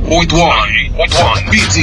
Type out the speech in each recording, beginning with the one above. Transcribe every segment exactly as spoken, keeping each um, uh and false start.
point one B T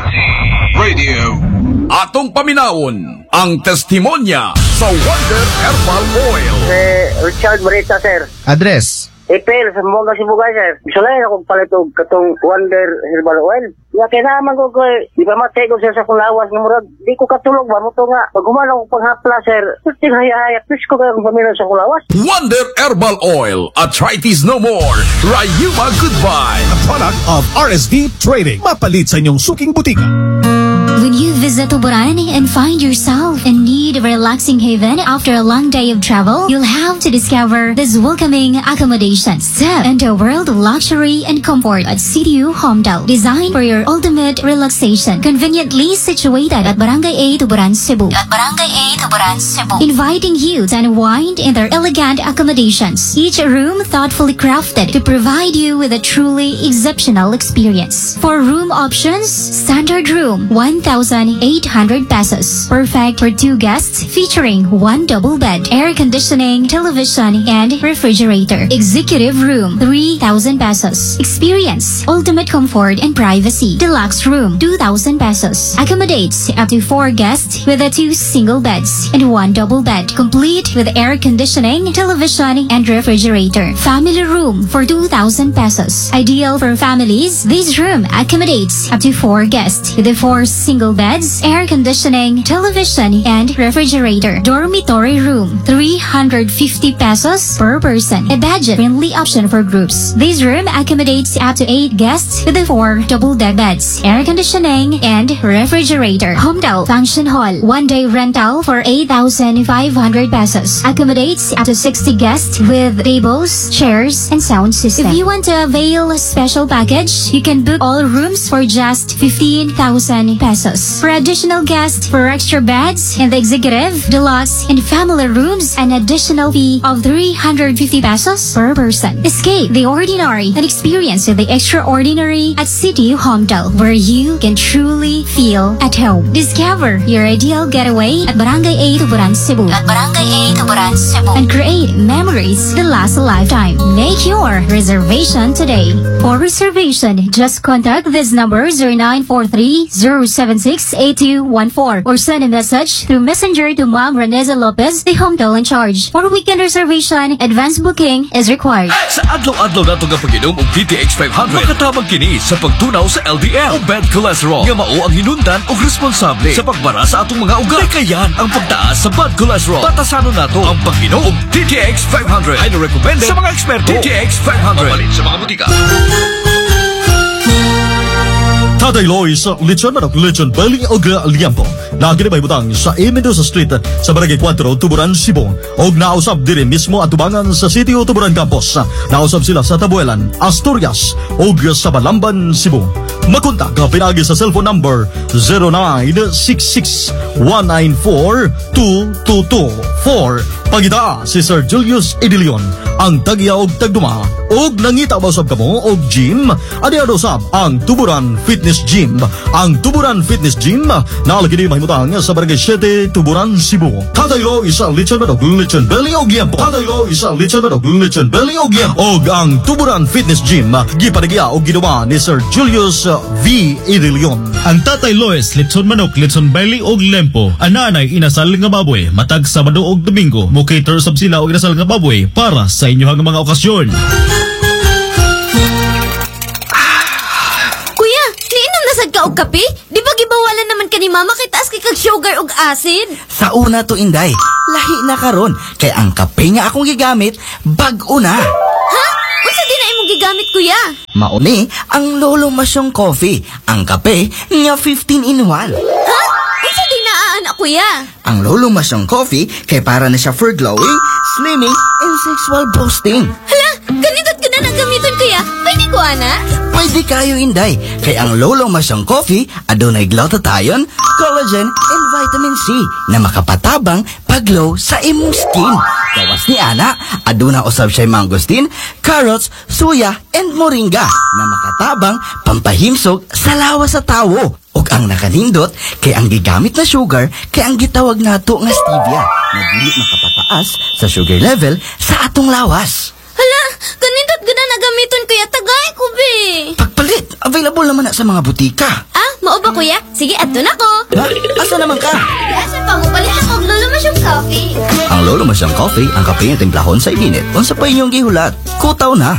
Radio. Atong paminawon ang testimonya sa Wonder Herbal Oil. Eh, Richard Marita, sir. Address? Ipil, sa mga kasibugay, sir. Gusto lang akong palitog katong Wonder Herbal Oil. Ya, kaya naman ko ko, di ba matay ko sir sa kulawas ng murag. Di ko katulog ba, mo to nga. Pag gumana ko paghapla, sir, puting haya-haya, please ko kayong pamilya sa kulawas. Wonder Herbal Oil. Arthritis no more. Rayuma goodbye. A product of R S D Trading. Mapalit sa inyong suking butika. When you visit Tuburan and find yourself in need of a relaxing haven after a long day of travel, you'll have to discover this welcoming accommodation. Step into a world of luxury and comfort at C D U Homedale, designed for your ultimate relaxation. Conveniently situated at Barangay A, Tuburan, Cebu. At Barangay A, Tuburan, Cebu. Inviting you to unwind in their elegant accommodations. Each room thoughtfully crafted to provide you with a truly exceptional experience. For room options, standard room, one thousand eight hundred pesos. Perfect for two guests, featuring one double bed, air conditioning, television, and refrigerator. Executive room, three thousand pesos. Experience ultimate comfort and privacy. Deluxe room, two thousand pesos. Accommodates up to four guests with a two single beds and one double bed, complete with air conditioning, television, and refrigerator. Family room for two thousand pesos. Ideal for families, this room accommodates up to four guests with a four single beds, air conditioning, television, and refrigerator. Dormitory room, three hundred fifty pesos per person. A budget-friendly option for groups. This room accommodates up to eight guests with the four double-deck beds, air conditioning, and refrigerator. Homedale Function Hall, one-day rental for eight thousand five hundred pesos. Accommodates up to sixty guests with tables, chairs, and sound system. If you want to avail a special package, you can book all rooms for just fifteen thousand pesos. For additional guests, for extra beds in the executive, deluxe, and family rooms, an additional fee of three hundred fifty pesos per person. Escape the ordinary and experience the extraordinary at C D U Homedale, where you can truly feel at home. Discover your ideal getaway at Barangay A, Tuburan, Cebu. At Barangay A, Tuburan, Cebu. And create memories that last a lifetime. Make your reservation today. For reservation, just contact this number zero nine four three zero seven six eight two one four or send a message through Messenger to Ma'am Reneza Lopez, the Homedale in charge. For weekend reservation, advance booking is required. Sa adlaw-adlaw nato nga pag-inom og D T X five hundred, makatabang kini sa pagtunaw sa L D L o bad cholesterol nga mao ang hinundan og responsable sa pagbara sa atong mga ugat. Kayan ang pagtaas sa bad cholesterol. Batasanon nato ang pag-inom og D T X five hundred. Ay recommended sa mga eksperto. D T X five hundred. Mapalit sa mga butika. Tatay Loy sa Lechon Manok, Lechon Belly o Liampo. Naginibay butang sa A. Mendoza Street sa Barangay four, Tuburan, Cebu. Og nausap diri mismo at tubangan sa City o Tuburan Campus. Nausap sila sa Tabuelan, Asturias og sa Balamban, Cebu. Makontak ka pinagi sa cellphone number zero nine six six one nine four two two two four. Pagita si Sir Julius Edilion, ang tagya og tagduma. Og nangita ba usab kamo og gym? Adi ado usab ang Tuburan Fitness Gym. Ang Tuburan Fitness Gym nalagi di mahimutang sa Barangay seven, Tuburan, Cebu. Kadaylo isa Lechon Manok, Lechon Belly og Liampo. Kadaylo isa Lechon Manok, Lechon Belly og Liampo. Og ang Tuburan Fitness Gym gipadagya og ginawa ni Sir Julius V. Edilion. Ang Tatay Lois, Lechon Manok, Lechon Belly og Lempo. Ananay inasal nga baboy matag Sabado og Domingo. Mo cater sab sila og inasal nga baboy para sa inyong mga okasyon. Kuya, niinom na sad ka og kape? Di ba gibawalan naman ka ni mama kay taas kay kag sugar og acid? Sa una to Inday, lahi na karon kay ang kape nga akong gigamit bag-o na. Ha? Unsa di na imong gigamit kuya? Mauni ang Lolo Masyong Coffee, ang kape nga fifteen in one. Ha? Unsa di na anak kuya? Ang Lolo Masyong Coffee kay para na siya for glowing, slimming, and sexual boosting. Hala, ganito't ka na nagamiton kuya. Pwede ko ana? Pwede kayo Inday, kay ang Lolo Masyong Coffee adunay glutathione, collagen, and vitamin C na makapatabang paglow sa imong skin. Gawas ni ana, aduna usab siya mangosteen, carrots, suya, and moringa na makatabang pampahimsog sa lawas sa tawo. Ug ang nakanindot kay ang gigamit na sugar kay ang gitawag nato nga stevia na dili makapataas sa sugar level sa atong lawas. Hala, kanindot gana nagamiton kuya tagay ko be. Pagpalit, Available naman na sa mga butika. Ah, mao ba kuya? Sige, ato na ko. Ha? Asa naman ka? Asa pa mo palit ako lolo masyong coffee. Ang Lolo Masyang Coffee, ang kape ng timplahon sa init. Unsa pa inyong gihulat? Kutaw na.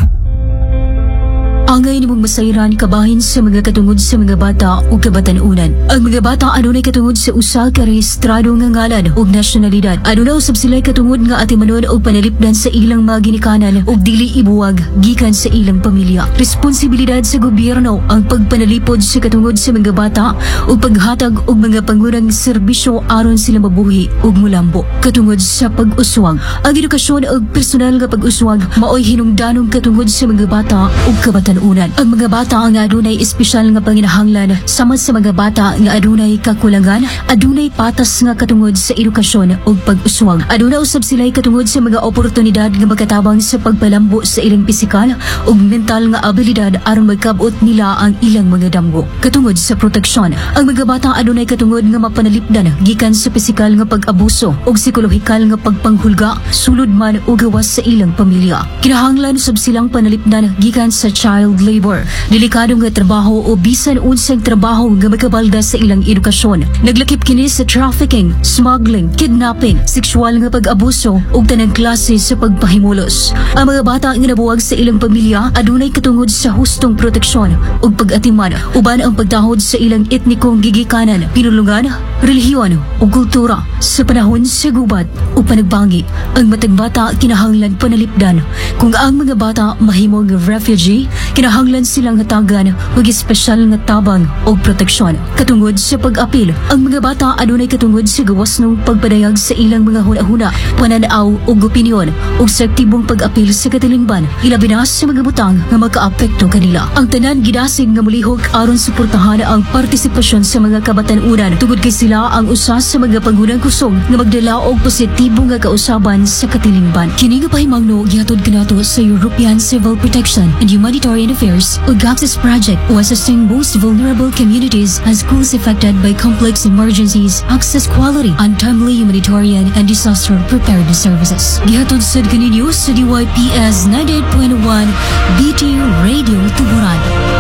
Angay ni mong masayran kabahin sa mga katungod sa mga bata o kabatanunan. Ang mga bata adunay katungod sa usa ka rehistrado nga ngalan o nasyonalidad. Aduna usab sila katungod nga atimanon o panalipdan sa ilang mga ginikanan o dili ibuwag gikan sa ilang pamilya. Responsibilidad sa gobyerno ang pagpanalipod sa katungod sa mga bata o paghatag og mga pangurang serbisyo aron sila mabuhi ug mulambo. Katungod sa pag-uswag, ang edukasyon ug personal nga pag-uswag maoy hinungdanong katungod sa mga bata o kabatanunan. Unan. Ang mga bata nga adunay espesyal nga panginahanglan sama sa mga bata nga adunay kakulangan, adunay patas nga katungod sa edukasyon ug pag-uswag. Aduna usab sila katungod sa mga oportunidad nga magkatabang sa pagpalambo sa ilang pisikal ug mental nga abilidad aron magkabot nila ang ilang mga damgo. Katungod sa proteksyon, ang mga bata adunay katungod nga mapanalipdan gikan sa pisikal nga pag-abuso ug psikolohikal nga pagpanghulga, sulod man o gawas sa ilang pamilya. Kinahanglan usab silang panalipdan gikan sa child labor, delikado nga trabaho o bisan unsang trabaho nga makabalda sa ilang edukasyon. Naglakip kini sa trafficking, smuggling, kidnapping, sexual nga pag-abuso ug tanang klase sa pagpahimulos. Ang mga bata nga nabuwag sa ilang pamilya adunay katungod sa hustong proteksyon ug pag-atiman uban ang pagdahod sa ilang etnikong gigikanan, pinulungan, relihiyon ug kultura. Sa panahon sa gubat o panagbangi, ang matag bata kinahanglan panalipdan. Kung ang mga bata mahimong refugee, kinahanglan silang hatagan ug espesyal nga tabang o proteksyon. Katungod sa pag-apil, ang mga bata adunay katungod sa gawas ng pagpadayag sa ilang mga huna-huna, pananaw ug opinyon ug sa aktibong pag-apil sa katilingban, ilabi na sa mga butang nga makaapekto kanila. Ang tanan gidasig nga mulihok aron suportahan ang partisipasyon sa mga kabatanunan tungod kay sila ang usa sa mga pangunang kusog nga magdala og positibo nga kausaban sa katilingban. Kini nga pahimangno gihatod kanato sa European Civil Protection and Humanitarian Affairs o GACSIS project o assisting most vulnerable communities and schools affected by complex emergencies, access quality, untimely humanitarian and disaster preparedness services. Gihatod sad kaninyo sa D Y P S ninety-eight point one B T Radio Tuburan.